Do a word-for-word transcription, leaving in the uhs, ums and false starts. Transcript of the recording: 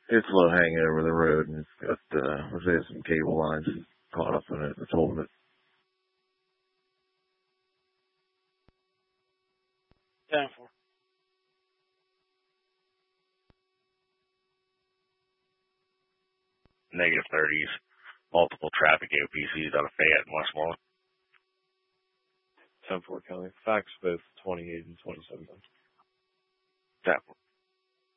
it's low hanging over the road, and it's got, uh, let's say some cable lines caught up in it. It's holding it. ten four. Negative thirties. Multiple traffic A O P Cs out of Fayette and Westmoreland. ten four Kelly. Facts both twenty-eight and twenty-seven. ten four.